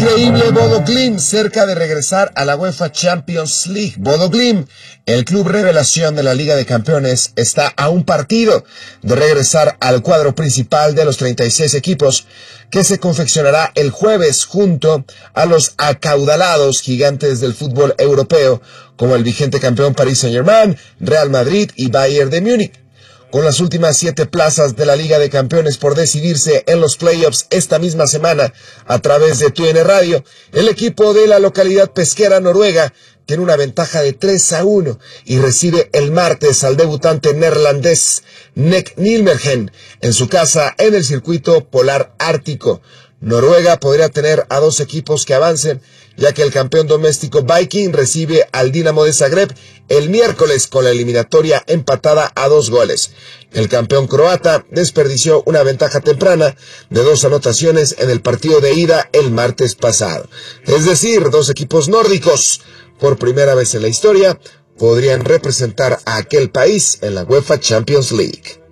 Increíble Bodo Glimt cerca de regresar a la UEFA Champions League. Bodo Glimt, el club revelación de la Liga de Campeones, está a un partido de regresar al cuadro principal de los 36 equipos que se confeccionará el jueves junto a los acaudalados gigantes del fútbol europeo como el vigente campeón Paris Saint-Germain, Real Madrid y Bayern de Múnich. Con las últimas 7 plazas de la Liga de Campeones por decidirse en los playoffs esta misma semana a través de TUN Radio, el equipo de la localidad pesquera noruega tiene una ventaja de 3-1 y recibe el martes al debutante neerlandés Nick Nijmegen en su casa en el circuito polar ártico. Noruega podría tener a 2 equipos que avancen, ya que el campeón doméstico Viking recibe al Dinamo de Zagreb el miércoles con la eliminatoria empatada a 2 goles. El campeón croata desperdició una ventaja temprana de 2 anotaciones en el partido de ida el martes pasado. Es decir, 2 equipos nórdicos, por primera vez en la historia, podrían representar a aquel país en la UEFA Champions League.